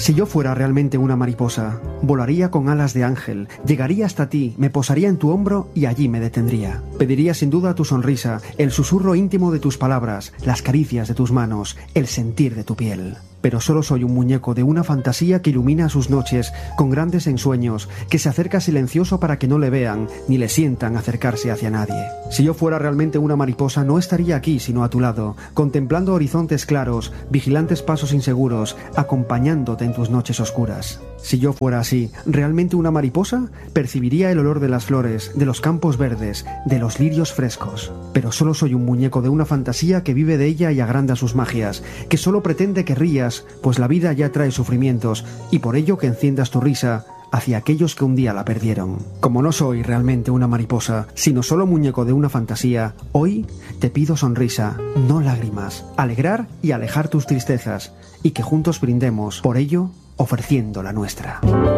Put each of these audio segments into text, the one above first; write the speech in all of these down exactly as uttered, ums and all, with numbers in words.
Si yo fuera realmente una mariposa, volaría con alas de ángel, llegaría hasta ti, me posaría en tu hombro y allí me detendría. Pediría sin duda tu sonrisa, el susurro íntimo de tus palabras, las caricias de tus manos, el sentir de tu piel. Pero solo soy un muñeco de una fantasía que ilumina sus noches con grandes ensueños, que se acerca silencioso para que no le vean ni le sientan acercarse hacia nadie. Si yo fuera realmente una mariposa, no estaría aquí sino a tu lado, contemplando horizontes claros, vigilantes pasos inseguros, acompañándote en tus noches oscuras. Si yo fuera así, realmente una mariposa, percibiría el olor de las flores, de los campos verdes, de los lirios frescos. Pero solo soy un muñeco de una fantasía que vive de ella y agranda sus magias, que solo pretende que rías, pues la vida ya trae sufrimientos, y por ello que enciendas tu risa hacia aquellos que un día la perdieron. Como no soy realmente una mariposa, sino solo muñeco de una fantasía, hoy te pido sonrisa, no lágrimas, alegrar y alejar tus tristezas, y que juntos brindemos por ello, ofreciendo la nuestra.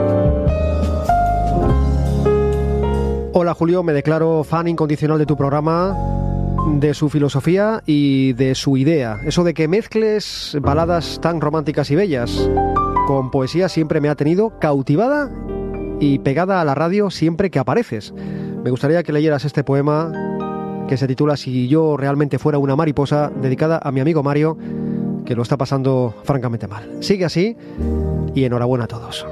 Hola Julio, me declaro fan incondicional de tu programa, de su filosofía y de su idea. Eso de que mezcles baladas tan románticas y bellas con poesía siempre me ha tenido cautivada y pegada a la radio siempre que apareces. Me gustaría que leyeras este poema que se titula Si yo realmente fuera una mariposa, dedicada a mi amigo Mario, que lo está pasando francamente mal. Sigue así y enhorabuena a todos.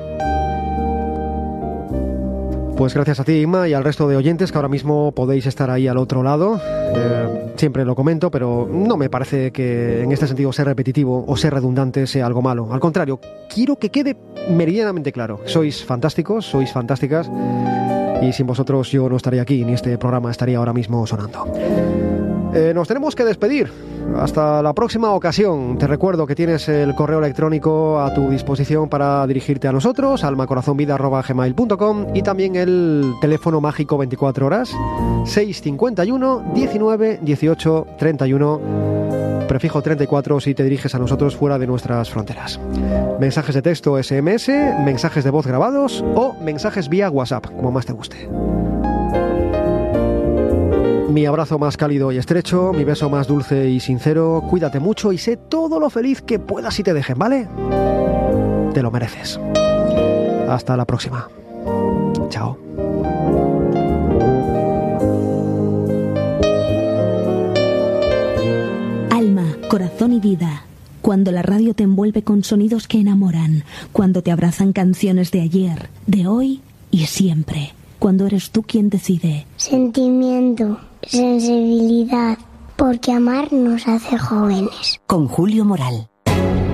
Pues gracias a ti, Inma, y al resto de oyentes que ahora mismo podéis estar ahí al otro lado. Eh, siempre lo comento, pero no me parece que en este sentido ser repetitivo o ser redundante sea algo malo. Al contrario, quiero que quede meridianamente claro. Sois fantásticos, sois fantásticas, y sin vosotros yo no estaría aquí, ni este programa estaría ahora mismo sonando. Eh, nos tenemos que despedir. Hasta la próxima ocasión. Te recuerdo que tienes el correo electrónico a tu disposición para dirigirte a nosotros, almacorazonvida arroba gmail punto com, y también el teléfono mágico veinticuatro horas, seis cincuenta y uno, diecinueve, dieciocho, treinta y uno, prefijo treinta y cuatro si te diriges a nosotros fuera de nuestras fronteras. Mensajes de texto ese eme ese, mensajes de voz grabados o mensajes vía WhatsApp, como más te guste. Mi abrazo más cálido y estrecho, mi beso más dulce y sincero, cuídate mucho y sé todo lo feliz que puedas y te dejen, ¿vale? Te lo mereces. Hasta la próxima. Chao. Alma, corazón y vida. Cuando la radio te envuelve con sonidos que enamoran, cuando te abrazan canciones de ayer, de hoy y siempre. Cuando eres tú quien decide. Sentimiento, sensibilidad, porque amar nos hace jóvenes. Con Julio Moral.